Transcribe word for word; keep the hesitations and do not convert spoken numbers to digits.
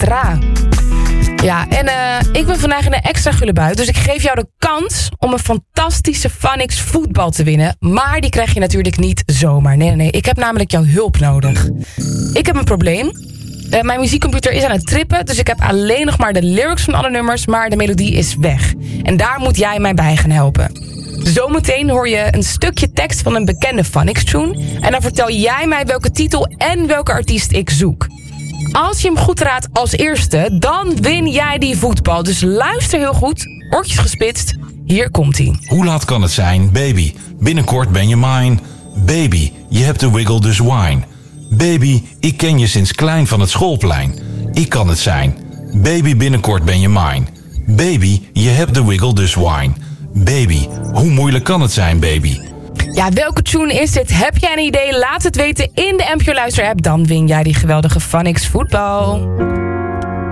extra. Ja, en uh, ik ben vandaag in een extra gulle bui. Dus ik geef jou de kans om een fantastische Phonics voetbal te winnen. Maar die krijg je natuurlijk niet zomaar. Nee, nee, nee. Ik heb namelijk jouw hulp nodig. Ik heb een probleem. Uh, mijn muziekcomputer is aan het trippen. Dus ik heb alleen nog maar de lyrics van alle nummers. Maar de melodie is weg. En daar moet jij mij bij gaan helpen. Zometeen hoor je een stukje tekst van een bekende Phonics tune. En dan vertel jij mij welke titel en welke artiest ik zoek. Als je hem goed raadt als eerste, dan win jij die voetbal. Dus luister heel goed, oortjes gespitst, hier komt-ie. Hoe laat kan het zijn, baby? Binnenkort ben je mine. Baby, je hebt de wiggle, dus wine. Baby, ik ken je sinds klein van het schoolplein. Ik kan het zijn. Baby, binnenkort ben je mine. Baby, je hebt de wiggle, dus wine. Baby, hoe moeilijk kan het zijn, baby? Ja, welke tune is dit? Heb jij een idee? Laat het weten in de M P O Luister app. Dan win jij die geweldige Phonics voetbal.